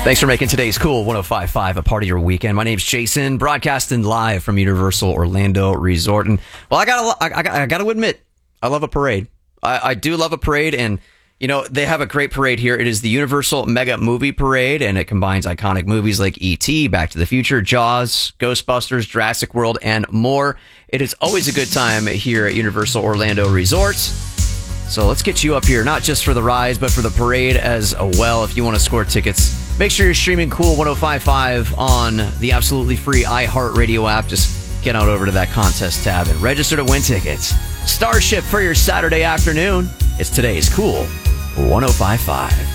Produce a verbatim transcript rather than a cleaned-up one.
Thanks for making today's Cool one oh five point five a part of your weekend. My name's Jason, broadcasting live from Universal Orlando Resort. And, well, I gotta, I, I, I gotta admit, I love a parade. I, I do love a parade, and, you know, they have a great parade here. It is the Universal Mega Movie Parade, and it combines iconic movies like E T, Back to the Future, Jaws, Ghostbusters, Jurassic World, and more. It is always a good time here at Universal Orlando Resort. So let's get you up here, not just for the rides, but for the parade as well. If you want to score tickets, make sure you're streaming Cool one oh five point five on the absolutely free iHeartRadio app. Just get on over to that contest tab and register to win tickets. Starship for your Saturday afternoon. It's today's Cool one oh five point five.